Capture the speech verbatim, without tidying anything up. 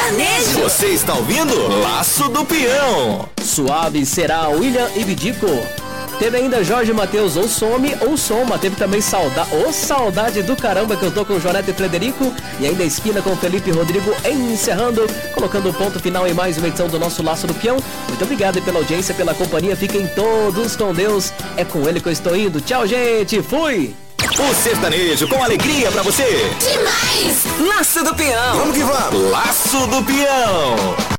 sertanejo. Você está ouvindo Laço do Peão. Suave será William e Bidico. Teve ainda Jorge Mateus, ou some ou soma. Teve também saudade, ou saudade do caramba, que eu tô com Jonete e Frederico. E ainda a esquina com Felipe e Rodrigo, encerrando, colocando o ponto final em mais uma edição do nosso Laço do Peão. Muito obrigado pela audiência, pela companhia. Fiquem todos com Deus. É com ele que eu estou indo. Tchau, gente. Fui! O sertanejo com alegria pra você. Demais! Laço do Peão. Vamos que vamos. Laço do Peão.